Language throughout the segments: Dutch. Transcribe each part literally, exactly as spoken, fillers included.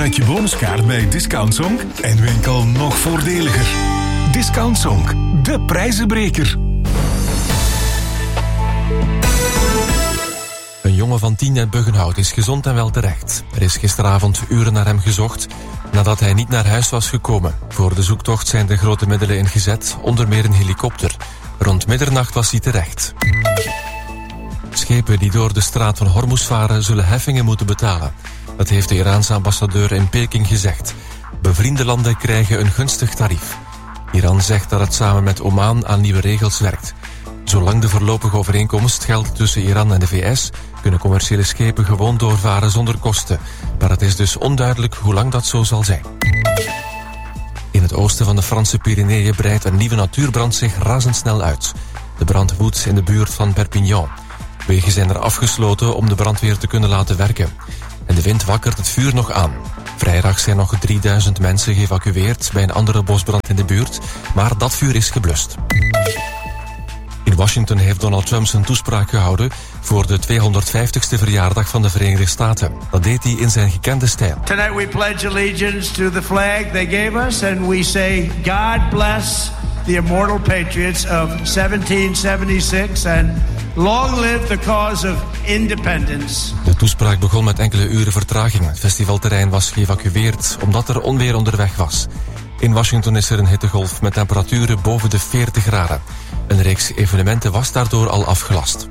Maak je bonuskaart bij Discount Zonk en winkel nog voordeliger. Discount Zonk, de prijzenbreker. Een jongen van tien uit Buggenhout is gezond en wel terecht. Er is gisteravond uren naar hem gezocht nadat hij niet naar huis was gekomen. Voor de zoektocht zijn de grote middelen ingezet, onder meer een helikopter. Rond middernacht was hij terecht. Schepen die door de straat van Hormuz varen zullen heffingen moeten betalen. Dat heeft de Iraanse ambassadeur in Peking gezegd. Bevriende landen krijgen een gunstig tarief. Iran zegt dat het samen met Oman aan nieuwe regels werkt. Zolang de voorlopige overeenkomst geldt tussen Iran en de V S... kunnen commerciële schepen gewoon doorvaren zonder kosten. Maar het is dus onduidelijk hoe lang dat zo zal zijn. In het oosten van de Franse Pyreneeën breidt een nieuwe natuurbrand zich razendsnel uit. De brand woedt in de buurt van Perpignan. Wegen zijn er afgesloten om de brandweer te kunnen laten werken. En de wind wakkert het vuur nog aan. Vrijdag zijn nog drieduizend mensen geëvacueerd bij een andere bosbrand in de buurt, maar dat vuur is geblust. In Washington heeft Donald Trump zijn toespraak gehouden voor de tweehonderdvijftigste verjaardag van de Verenigde Staten. Dat deed hij in zijn gekende stijl. Tonight we pledge allegiance to the flag they gave us and we say God bless the immortal patriots of zeventien zevenenzestig and long live the cause of independence. De toespraak begon met enkele uren vertraging. Het festivalterrein was geëvacueerd omdat er onweer onderweg was. In Washington is er een hittegolf met temperaturen boven de veertig graden. Een reeks evenementen was daardoor al afgelast.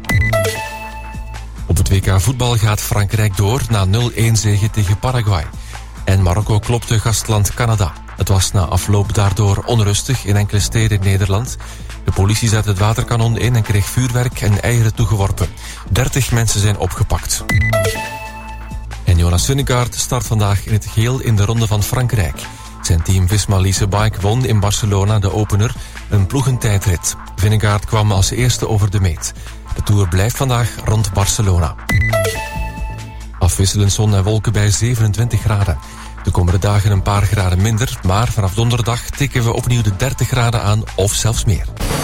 Op het W K voetbal gaat Frankrijk door na nul-een zege tegen Paraguay. En Marokko klopte gastland Canada. Het was na afloop daardoor onrustig in enkele steden in Nederland. De politie zette het waterkanon in en kreeg vuurwerk en eieren toegeworpen. dertig mensen zijn opgepakt. En Jonas Vingegaard start vandaag in het geel in de Ronde van Frankrijk. Zijn team Visma Lease Bike won in Barcelona de opener, een ploegentijdrit. Vingegaard kwam als eerste over de meet. De Tour blijft vandaag rond Barcelona. Afwisselend zon en wolken bij zevenentwintig graden. De komende dagen een paar graden minder, maar vanaf donderdag tikken we opnieuw de dertig graden aan of zelfs meer.